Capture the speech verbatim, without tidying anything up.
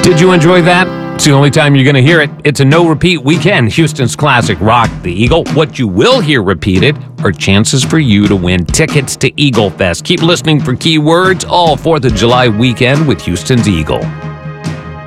Did you enjoy that? It's the only time you're going to hear it. It's a no-repeat weekend. Houston's classic rock, The Eagle. What you will hear repeated are chances for you to win tickets to Eagle Fest. Keep listening for keywords all fourth of July weekend with Houston's Eagle.